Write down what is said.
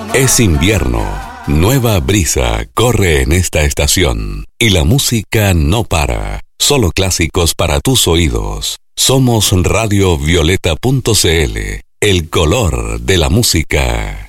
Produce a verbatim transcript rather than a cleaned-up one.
Es invierno. Nueva brisa corre en esta estación. Y la música no para. Solo clásicos para tus oídos. Somos radio violeta punto c l. El color de la música.